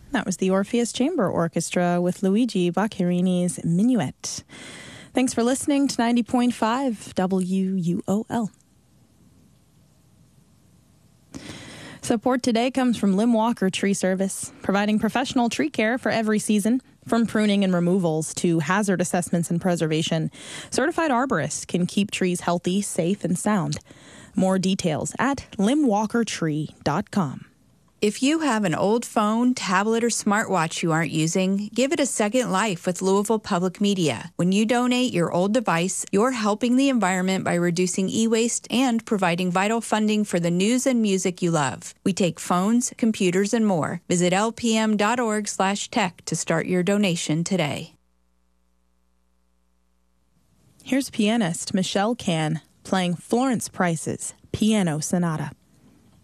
That was the Orpheus Chamber Orchestra with Luigi Boccherini's Minuet. Thanks for listening to 90.5 WUOL. Support today comes from Lim Walker Tree Service, providing professional tree care for every season. From pruning and removals to hazard assessments and preservation, certified arborists can keep trees healthy, safe, and sound. More details at limwalkertree.com. If you have an old phone, tablet, or smartwatch you aren't using, give it a second life with Louisville Public Media. When you donate your old device, you're helping the environment by reducing e-waste and providing vital funding for the news and music you love. We take phones, computers, and more. Visit lpm.org/tech to start your donation today. Here's pianist Michelle Can playing Florence Price's Piano Sonata.